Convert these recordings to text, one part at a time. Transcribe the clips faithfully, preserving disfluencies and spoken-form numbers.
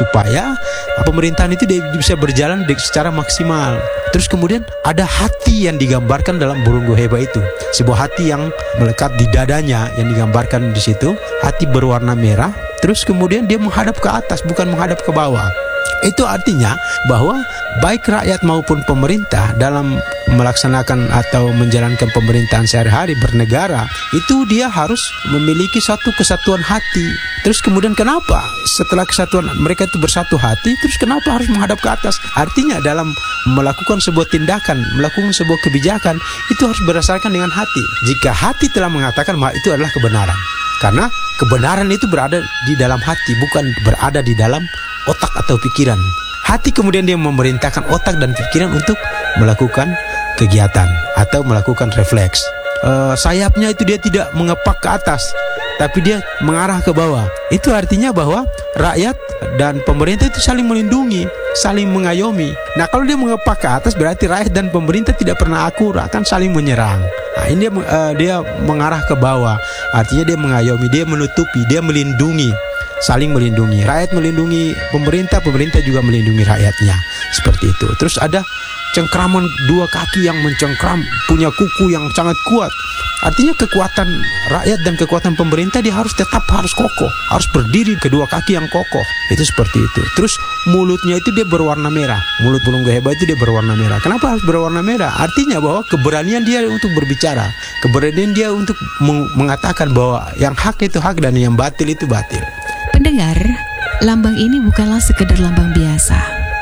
supaya pemerintahan itu dia bisa berjalan secara maksimal. Terus kemudian ada hati yang digambarkan dalam burung goheba itu, sebuah hati yang melekat di dadanya yang digambarkan di situ, hati berwarna merah. Terus kemudian dia menghadap ke atas, bukan menghadap ke bawah. Itu artinya bahwa baik rakyat maupun pemerintah dalam melaksanakan atau menjalankan pemerintahan sehari-hari bernegara, itu dia harus memiliki satu kesatuan hati. Terus kemudian kenapa setelah kesatuan mereka itu bersatu hati, terus kenapa harus menghadap ke atas? Artinya dalam melakukan sebuah tindakan, melakukan sebuah kebijakan, itu harus berdasarkan dengan hati. Jika hati telah mengatakan bahwa itu adalah kebenaran, karena kebenaran itu berada di dalam hati, bukan berada di dalam otak atau pikiran. Hati kemudian dia memerintahkan otak dan pikiran untuk melakukan kegiatan atau melakukan refleks. Uh, sayapnya itu dia tidak mengepak ke atas, tapi dia mengarah ke bawah. Itu artinya bahwa rakyat dan pemerintah itu saling melindungi, saling mengayomi. Nah, kalau dia mengepak ke atas berarti rakyat dan pemerintah tidak pernah akur, akan saling menyerang. Nah, ini dia, uh, dia mengarah ke bawah, artinya dia mengayomi, dia menutupi, dia melindungi, saling melindungi. Rakyat melindungi pemerintah, pemerintah juga melindungi rakyatnya. Seperti itu. Terus ada cengkraman dua kaki yang mencengkram, punya kuku yang sangat kuat. Artinya kekuatan rakyat dan kekuatan pemerintah dia harus tetap harus kokoh, harus berdiri kedua kaki yang kokoh. Itu seperti itu. Terus mulutnya itu dia berwarna merah. Mulut burung goheba itu dia berwarna merah. Kenapa harus berwarna merah? Artinya bahwa keberanian dia untuk berbicara, keberanian dia untuk meng- mengatakan bahwa yang hak itu hak dan yang batil itu batil. Pendengar, lambang ini bukanlah sekedar lambang biasa,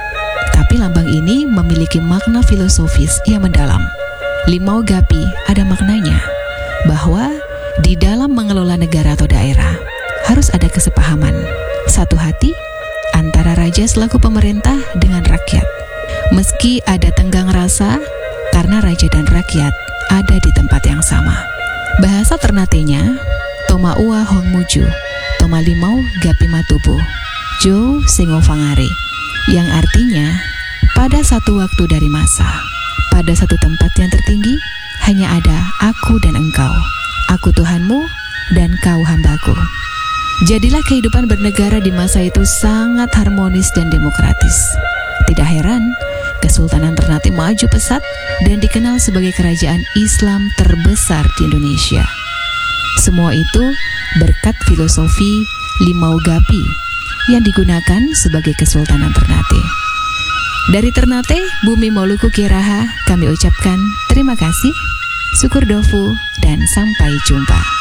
tapi lambang ini memiliki makna filosofis yang mendalam. Limau Gapi ada maknanya, bahwa di dalam mengelola negara atau daerah harus ada kesepahaman, satu hati antara raja selaku pemerintah dengan rakyat. Meski ada tenggang rasa, karena raja dan rakyat ada di tempat yang sama. Bahasa Ternatenya, Toma Ua Hongmuju, Toma Limau Gapi Matubu, Jo Sengo Fangare, yang artinya pada satu waktu dari masa, pada satu tempat yang tertinggi, hanya ada aku dan engkau, aku Tuhanmu dan kau hambaku. Jadilah kehidupan bernegara di masa itu sangat harmonis dan demokratis. Tidak heran, Kesultanan Ternate maju pesat dan dikenal sebagai kerajaan Islam terbesar di Indonesia. Semua itu berkat filosofi Limau Gapi yang digunakan sebagai Kesultanan Ternate. Dari Ternate, Bumi Moluku Kiraha, kami ucapkan terima kasih, syukur dofu, dan sampai jumpa.